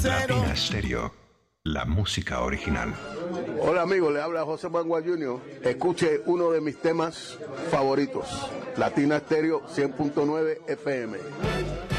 Latina Stereo, la música original. Hola amigos, le habla José Manuel Jr. Escuche uno de mis temas favoritos, Latina Stereo 100.9 FM.